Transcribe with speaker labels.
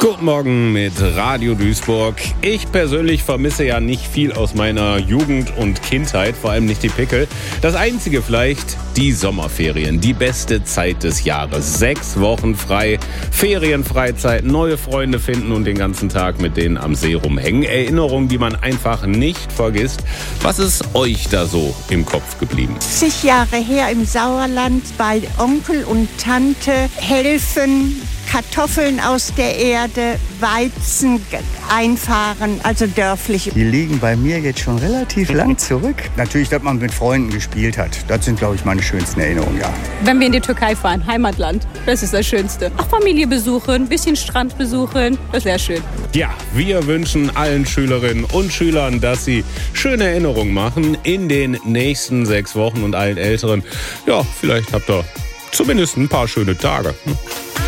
Speaker 1: Guten Morgen mit Radio Duisburg. Ich persönlich vermisse ja nicht viel aus meiner Jugend und Kindheit, vor allem nicht die Pickel. Das Einzige vielleicht, die Sommerferien, die beste Zeit des Jahres. 6 Wochen frei, Ferienfreizeit, neue Freunde finden und den ganzen Tag mit denen am See rumhängen. Erinnerungen, die man einfach nicht vergisst. Was ist euch da so im Kopf geblieben?
Speaker 2: 60 Jahre her im Sauerland bei Onkel und Tante helfen, Kartoffeln aus der Erde, Weizen einfahren, also dörflich.
Speaker 3: Die liegen bei mir jetzt schon relativ lang zurück. Natürlich, dass man mit Freunden gespielt hat. Das sind, glaube ich, meine schönsten Erinnerungen, ja.
Speaker 4: Wenn wir in die Türkei fahren, Heimatland, das ist das Schönste. Auch Familie besuchen, ein bisschen Strand besuchen, das wäre schön.
Speaker 1: Ja, wir wünschen allen Schülerinnen und Schülern, dass sie schöne Erinnerungen machen in den nächsten 6 Wochen und allen Älteren. Ja, vielleicht habt ihr zumindest ein paar schöne Tage.